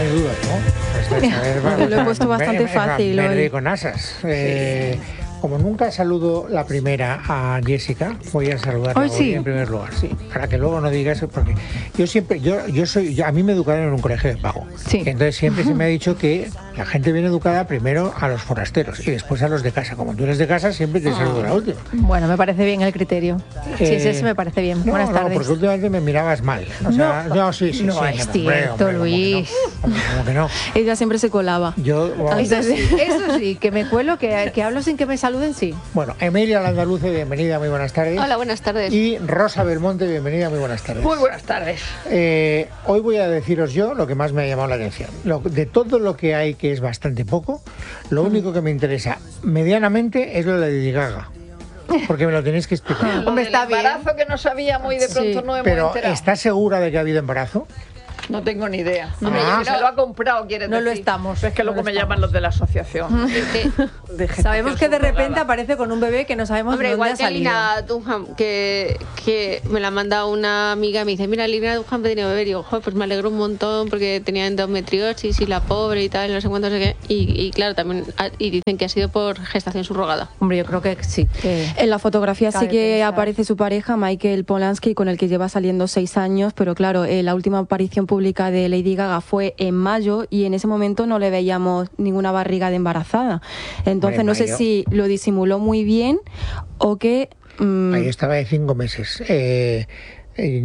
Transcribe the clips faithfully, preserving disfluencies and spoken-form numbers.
hay dudas, ¿no? Esta, esta vez, vamos, lo he puesto bastante me, fácil. Me, me, hoy. me con asas. Eh, Como nunca saludo la primera a Jessica, voy a saludarla hoy sí. en primer lugar, sí, para que luego no diga eso, porque yo siempre, yo, yo soy, yo, a mí me educaron en un colegio de pago, sí. entonces siempre se me ha dicho que la gente viene educada primero a los forasteros y después a los de casa. Como tú eres de casa, siempre te saludo la última. Bueno, me parece bien el criterio. Sí, Eh, sí, sí, me parece bien. No, Buenas no, tardes. porque últimamente me mirabas mal. O sea, no, no sí, sí, no sí. es no, cierto, hombre, hombre, Luis. Como que no, como que no. Ella siempre se colaba. Yo, wow. Eso sí, eso sí, que me cuelo, que, que hablo sin que me saluden, sí. Bueno, Emilia Landaluce, bienvenida, muy buenas tardes. Hola, buenas tardes. Y Rosa Belmonte, bienvenida, muy buenas tardes. Muy buenas tardes. Eh, hoy voy a deciros yo lo que más me ha llamado la atención. Lo, de todo lo que hay, que es bastante poco, lo único que me interesa medianamente es lo de Lady Gaga. Porque me lo tenéis que explicar. Hombre, está bien. El embarazo que no sabíamos y de pronto sí. no hemos Pero, enterado. ¿estás segura de que ha habido embarazo? No tengo ni idea. No, Hombre, ah. se lo ha comprado, quieres No decir. lo estamos. Es que no luego me estamos. llaman los de la asociación. de sabemos que de repente aparece con un bebé que no sabemos Hombre, de dónde igual ha que salido. Lina Dunham, que, que me la manda una amiga, me dice, mira, Lina Dunham tenía bebé. Y digo, joder, pues me alegro un montón porque tenía endometriosis y la pobre y tal, no sé cuánto, no sé qué. Y, y claro, también y dicen que ha sido por gestación subrogada. Hombre, yo creo que sí. Que en la fotografía sí que pensar. aparece su pareja, Michael Polanski, con el que lleva saliendo seis años, pero claro, eh, la última aparición pública de Lady Gaga fue en mayo y en ese momento no le veíamos ninguna barriga de embarazada. Entonces Bueno, no sé mayo. si lo disimuló muy bien o que... Mmm... Ahí estaba de cinco meses. Eh, eh,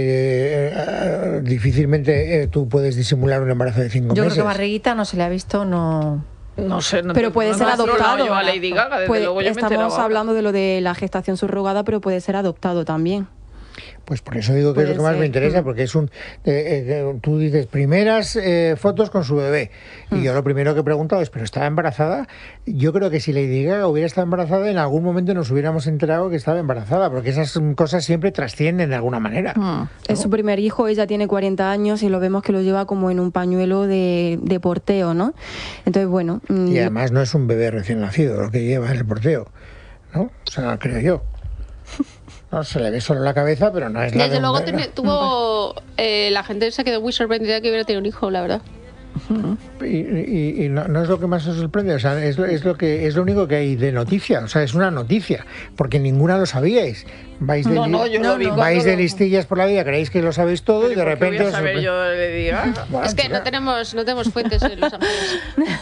eh, difícilmente eh, tú puedes disimular un embarazo de cinco yo meses. creo que barriguita no se le ha visto, no... No sé, no pero te, puede no ser no adoptado. Yo a Lady Gaga, desde puede, luego yo estamos me hablando de lo de la gestación subrogada, pero puede ser adoptado también. Pues por eso digo que es lo que más ser. me interesa, porque es un... Eh, eh, tú dices, primeras eh, fotos con su bebé. Y mm. yo lo primero que he preguntado es, ¿pero estaba embarazada? Yo creo que si Lady Gaga hubiera estado embarazada, en algún momento nos hubiéramos enterado que estaba embarazada, porque esas cosas siempre trascienden de alguna manera. Mm. ¿no? Es su primer hijo, ella tiene cuarenta años y lo vemos que lo lleva como en un pañuelo de, de porteo, ¿no? Entonces, bueno... Y además no es un bebé recién nacido lo que lleva en el porteo, ¿no? O sea, creo yo. No, se le ve solo la cabeza, pero no es la Desde de luego un... ten, tuvo... Eh, la gente se quedó muy sorprendida que hubiera tenido un hijo, la verdad. Y, y, y no, no es lo que más os sorprende, o sea, es, es lo que es lo único que hay de noticia, o sea, es una noticia, porque ninguna lo sabíais. Vais de, no, no, yo no, lo vi no. vais de lo... listillas por la vida, creéis que lo sabéis todo y de repente voy a os saber sorprende. yo le diga. Bueno, es que será. no tenemos, no tenemos fuentes en Los Ángeles.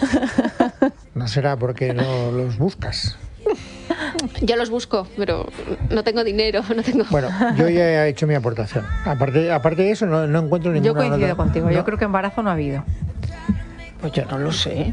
No será porque no los buscas. Yo los busco, pero no tengo dinero, no tengo... Bueno, yo ya he hecho mi aportación. Aparte, aparte de eso, no, no encuentro ninguna... Yo coincido nota. contigo, no. yo creo que embarazo no ha habido. Pues yo no lo sé.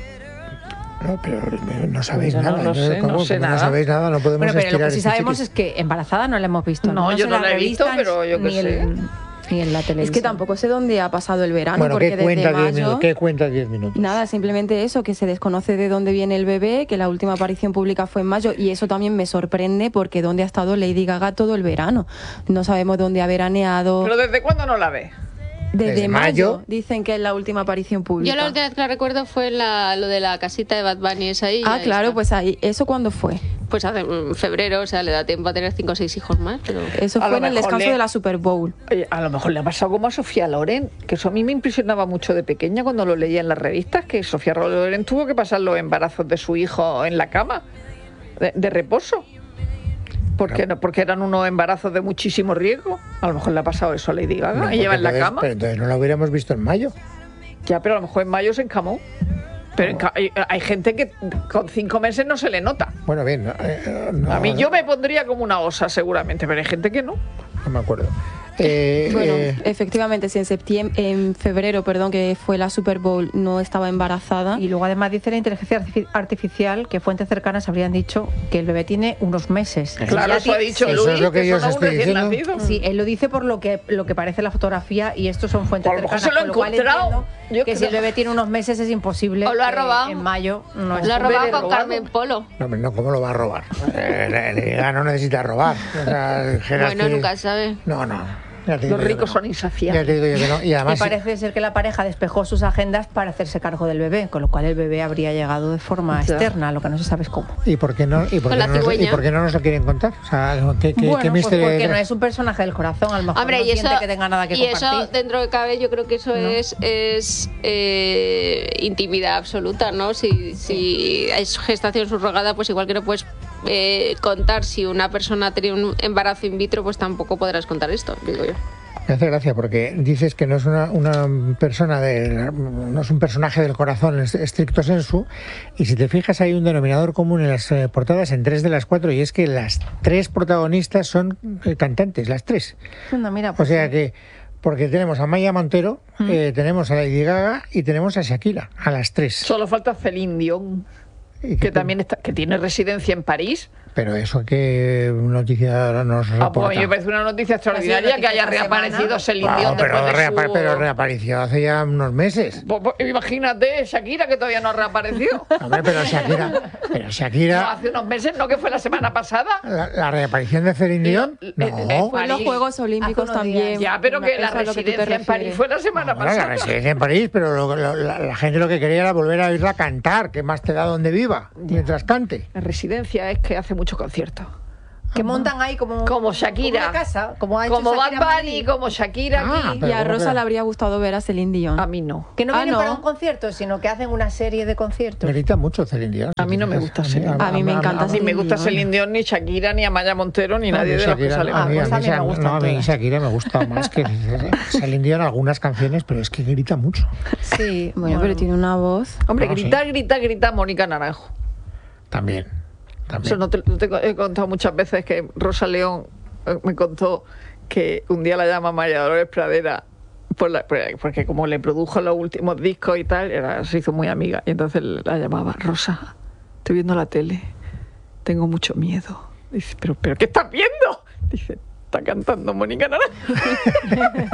No, pero no sabéis Yo no nada. lo sé, ¿Cómo? no sé Como nada. no sabéis nada, no podemos Bueno, pero lo estirar que sí este sabemos chicle. es que embarazada no la hemos visto. No, yo en no las la he visto, revistas, pero yo qué ni sé. el- Ni en la televisión. Es que tampoco sé dónde ha pasado el verano, Bueno, porque ¿qué desde cuenta diez mayo... minutos? ¿Qué cuenta diez minutos? Nada, simplemente eso, que se desconoce de dónde viene el bebé, que la última aparición pública fue en mayo, y eso también me sorprende porque dónde ha estado Lady Gaga todo el verano. No sabemos dónde ha veraneado. ¿Pero desde cuándo no la ve? Desde, desde mayo, mayo. dicen que es la última aparición pública. Yo la última vez que la recuerdo fue la, lo de la casita de Bad Bunny, esa ahí. Ah, ya claro, está. pues ahí, ¿eso cuándo fue? Pues hace en febrero, o sea, le da tiempo a tener cinco o seis hijos más, pero... Eso A fue lo en el mejor descanso le- de la Super Bowl. Oye, a lo mejor le ha pasado como a Sofía Loren, que eso a mí me impresionaba mucho de pequeña cuando lo leía en las revistas, que Sofía Loren tuvo que pasar los embarazos de su hijo en la cama, de, de reposo. Porque, no, porque eran unos embarazos de muchísimo riesgo. A lo mejor le ha pasado eso a Lady Gaga. No, y lleva en la entonces- cama. Pero entonces no lo hubiéramos visto en mayo. Ya, pero a lo mejor en mayo se encamó. Pero en ca- hay, hay gente que con cinco meses no se le nota. Bueno, bien. No, eh, no, A mí yo me pondría como una osa seguramente, pero hay gente que no. no me acuerdo. Eh, Bueno, eh, efectivamente, si en septiembre, en febrero, perdón, que fue la Super Bowl, no estaba embarazada. Y luego además dice la inteligencia artifi- artificial que fuentes cercanas habrían dicho que el bebé tiene unos meses. Claro, Ya eso ha ti- dicho Eso Luis, es lo que yo os son aún estoy recién diciendo. nacidos. Sí, él lo dice por lo que lo que parece la fotografía y estos son fuentes A lo mejor cercanas. se lo ha con cual encontrado. entiendo Yo que creo- si el bebé tiene unos meses es imposible. O lo ha que robado. En mayo no es Lo ha Hombre, robado de con robado. Carmen Polo. no, hombre, no, ¿cómo lo va a robar? Eh, Lady Gaga no necesita robar. O sea, dijeras Bueno, que- nunca sabe. No, no. Ya te digo Los yo que ricos no. son Ya insaciables. te digo yo que no. Y Y además, parece ser que la pareja despejó sus agendas para hacerse cargo del bebé, con lo cual el bebé habría llegado de forma Ya. externa, lo que no se sabe es cómo. ¿y por qué no, y por Con qué la no, nos, y cigüeña. por qué no nos lo quieren contar? O sea, ¿qué, qué, bueno, qué pues misterio hay porque no detrás? es un personaje del corazón, a lo mejor Hombre, no y eso, siente que tenga nada que y compartir. eso dentro de cabe, yo creo que eso es, es eh, intimidad absoluta, ¿no? Si, si es gestación subrogada, pues igual que no puedes eh, contar si una persona ha tenido un embarazo in vitro, pues tampoco podrás contar esto, digo yo. Me hace gracia porque dices que no es una, una persona de, no es un personaje del corazón en estricto sensu, y si te fijas hay un denominador común en las eh, portadas en tres de las cuatro, y es que las tres protagonistas son eh, cantantes, las tres. No, mira, O pues sea sí. que, porque tenemos a Maya Montero, eh, tenemos a Lady Gaga y tenemos a Shakira, a las tres. Solo falta Celine Dion, Y que también está, que tiene residencia en París. Pero eso, ¿qué noticia nos Ah, pues a mí reporta? me parece una noticia extraordinaria noticia que haya esta reaparecido semana. Celine Ah, Dion pero, después de reapa- su... pero reapareció hace ya unos meses. Pues, pues, imagínate, Shakira, que todavía no ha reaparecido. Hombre, pero Shakira, pero No, Shakira, hace unos meses, ¿no? Que fue la semana pasada. la, la reaparición de Celine Dion, Eh, no. eh, eh, Fue en los París. Juegos Olímpicos Hace unos días. también. Ya, pero que Eso la es a lo que tú te residencia en París refieres. fue la semana Bueno, la pasada. residencia en París, pero lo- lo- la, la gente lo que quería era volver a oírla cantar, que más te da donde viva, mientras cante. La residencia es que hace muchos conciertos. que montan ahí como, Como Shakira. como una casa, como ha hecho Como Bad Shakira en Bunny, Madrid. como Shakira Ah, aquí. pero Y a ¿cómo Rosa que? le habría gustado ver a Celine Dion. A mí no. Que no Ah, vienen no. para un concierto, sino que hacen una serie de conciertos. Grita mucho Celine Dion. A mí no me gusta Celine Dion. A mí me encanta Ni me gusta Dion. Celine Dion, ni Shakira, ni Amaya Montero, ni No, nadie a mí de los que Shakira, salen. a mí, Ah, pues a a mí mí me Sha- gustan no, a mí todas. Shakira me gusta más que Celine Dion algunas canciones, pero es que grita mucho. Sí, Bueno, pero tiene una voz. Hombre, No, grita, sí. grita, grita Mónica Naranjo. También. también. Eso no te, no te he contado muchas veces que Rosa León eh, me contó que un día la llama María Dolores Pradera por la- por- porque como le produjo los últimos discos y tal, era, se hizo muy amiga. Y entonces la llamaba: Rosa, estoy viendo la tele, tengo mucho miedo. Dice: ¿pero, pero qué estás viendo? Dice: está cantando Mónica Naranjo.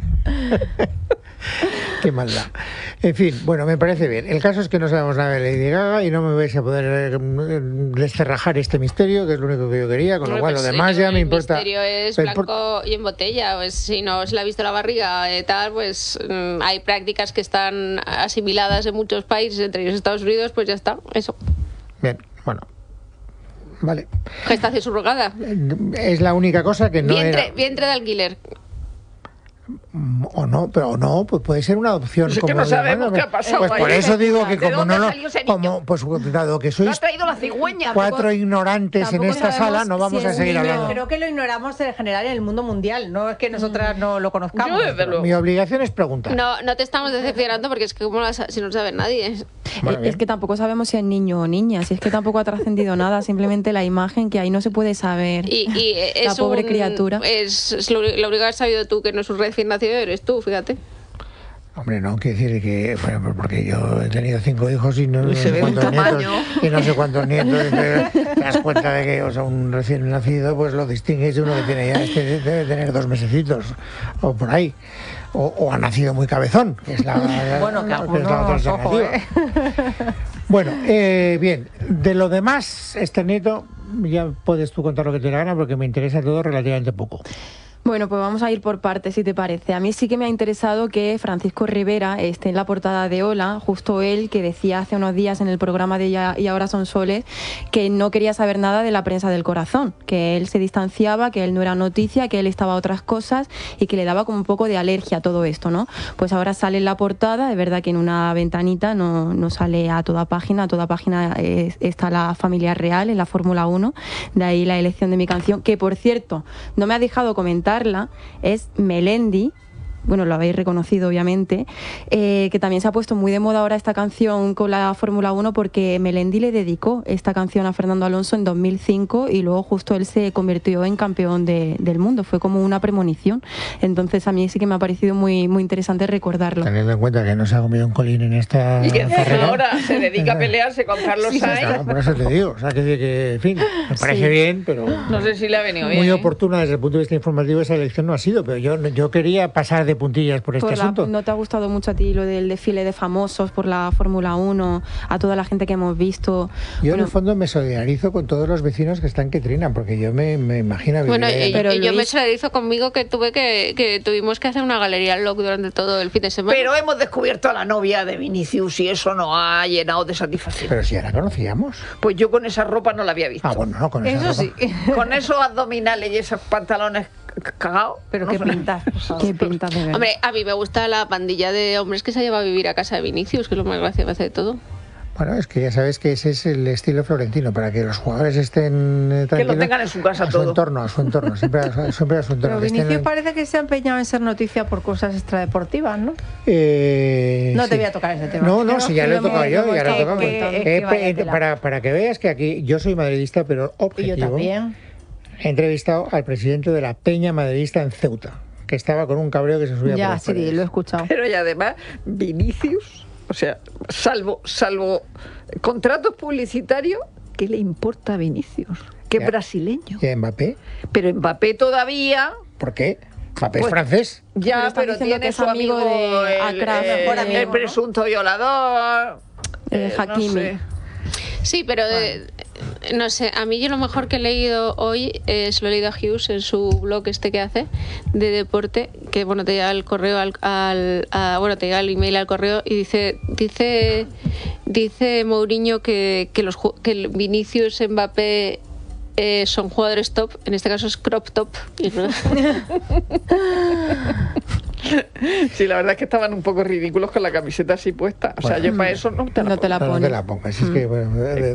Qué maldad. En fin, bueno, me parece bien. El caso es que no sabemos nada de Lady Gaga y no me vais a poder eh, descerrajar este misterio, que es lo único que yo quería, con lo Hombre, cual pues lo sí, demás ya el me importa. misterio es me impor- blanco y en botella. Pues si no se le ha visto la barriga y tal, pues mm, hay prácticas que están asimiladas en muchos países, entre ellos Estados Unidos, pues ya está, eso. Bien, bueno. Vale. Gestación subrogada. Es la única cosa que no vientre, era... vientre de alquiler. O no, pero no, pues puede ser una opción. Pues es que no sabemos qué ha pasado Pues ahí. por eso digo que ¿De como dónde no lo... salió ese niño? Como, pues dado que Lo ha sois traído la cigüeña. cuatro ignorantes en tampoco esta sabemos sala, no vamos si a es seguir un niño. hablando. Creo que lo ignoramos en general en el mundo mundial, no es que nosotras no lo conozcamos. Yo desde luego. Mi obligación es preguntar. No, no te estamos decepcionando porque es que como la sa- si no lo sabe nadie. Bueno, Eh, bien. es que tampoco sabemos si es niño o niña, si es que tampoco ha trascendido nada, simplemente la imagen que ahí no se puede saber. Y, y es La pobre un- criatura. Es, es lo, lo único que has sabido tú, que no es un recién nacido, eres tú, fíjate. Hombre, no, quiero decir que, bueno, pues porque yo he tenido cinco hijos y no, Y no se sé ve un cuántos nietos, tamaño. y no sé cuántos nietos, entonces te das cuenta de que, o sea, un recién nacido, pues lo distingues de uno que tiene ya, este debe tener dos mesecitos, o por ahí, o, o ha nacido muy cabezón, que es la, Bueno, que que es la otra algunos, ojo, alternativa. Bueno, eh, bien, de lo demás, este nieto, ya puedes tú contar lo que te dé la gana, porque me interesa todo relativamente poco. Bueno, pues vamos a ir por partes, si te parece. A mí sí que me ha interesado que Francisco Rivera esté en la portada de Hola, justo él que decía hace unos días en el programa de Ya y ahora son soles que no quería saber nada de la prensa del corazón, que él se distanciaba, que él no era noticia, que él estaba a otras cosas y que le daba como un poco de alergia a todo esto, ¿no? Pues ahora sale en la portada, es verdad que en una ventanita no, no sale a toda página, a toda página eh, está la familia real en la Fórmula uno, de ahí la elección de mi canción, que por cierto, no me ha dejado comentar, es Melendi, bueno, lo habéis reconocido obviamente, eh, que también se ha puesto muy de moda ahora esta canción con la Fórmula uno porque Melendi le dedicó esta canción a Fernando Alonso en dos mil cinco y luego justo él se convirtió en campeón de, del mundo, fue como una premonición. Entonces a mí sí que me ha parecido muy, muy interesante recordarlo. Teniendo en cuenta que no se ha comido un colín en esta Y que encima carrera. ahora se dedica a pelearse con Carlos Sainz. Claro, por eso te digo, o sea, que, que en fin, me parece Sí. bien, pero No sé si le ha venido bien. muy ¿eh? oportuna desde el punto de vista informativo esa elección no ha sido, pero yo, yo quería pasar de de puntillas por este Por la- asunto. ¿No te ha gustado mucho a ti lo del desfile de famosos por la Fórmula uno, a toda la gente que hemos visto? Yo en Bueno, el fondo me solidarizo con todos los vecinos que están que trinan, porque yo me, me imagino vivir Bueno, ahí. y, Pero y yo me Luis- solidarizo conmigo que tuve que, que tuvimos que hacer una galería loc durante todo el fin de semana. Pero hemos descubierto a la novia de Vinicius y eso nos ha llenado de satisfacción. Pero si ya la conocíamos. Pues yo con esa ropa no la había visto. Ah, bueno, no, con esa Eso ropa. sí. Con esos abdominales y esos pantalones c- cagados. Pero no qué sé. pintas, por favor. qué pinta de verdad. Hombre, a mí me gusta la pandilla de hombres que se lleva a vivir a casa de Vinicius, que es lo más gracioso de todo. Bueno, es que ya sabes que ese es el estilo florentino, para que los jugadores estén eh, Que lo tranquilos. tengan en su casa a su todo. entorno, a su entorno, siempre a su, siempre a su entorno. Pero que estén Vinicius en- parece que se ha empeñado en ser noticia por cosas extradeportivas, ¿no? Eh, No sí. te voy a tocar ese tema. No, no, si ya lo he Pero tocado me- yo, me ya lo he está tocado. contando. Eh, Que vaya eh, tela. para, para que veas que aquí yo soy madridista, pero Y objetivo. yo también. He entrevistado al presidente de la Peña Madridista en Ceuta, que estaba con un cabreo que se subía por Ya, las sí, paredes. lo he escuchado. Pero y además, Vinicius, o sea, salvo, salvo contratos publicitarios, ¿qué le importa a Vinicius? Que es Ya. brasileño. ¿Y a Mbappé? Pero Mbappé todavía, ¿Por qué? Mbappé es Pues- francés. Pero ya, está pero diciendo tiene que es su amigo, amigo de el, Achraf, el- mejor amigo, el ¿no? presunto violador. El eh, no Hakimi. sé. Sí, pero eh, no sé, a mí yo lo mejor que he leído hoy es lo he leído a Hughes en su blog este que hace de deporte, que bueno, te llega el correo al, al- a- bueno, te llega el email al correo y dice dice dice Mourinho que que los ju- que el Vinicius, Mbappé eh, son jugadores top, en este caso es crop top. Y no- Sí, la verdad es que estaban un poco ridículos con la camiseta así puesta. O sea, Bueno. yo para eso no te la No te la No, no pone. te la pongas. Es que, bueno, de- de-